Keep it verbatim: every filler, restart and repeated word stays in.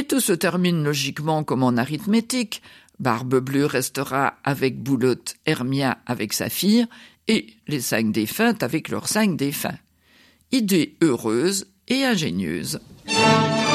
Et tout se termine logiquement comme en arithmétique. Barbe-Bleue restera avec Boulotte, Hermia avec Saphir, et les cinq défuntes avec leurs cinq défunts. Idée heureuse et ingénieuse.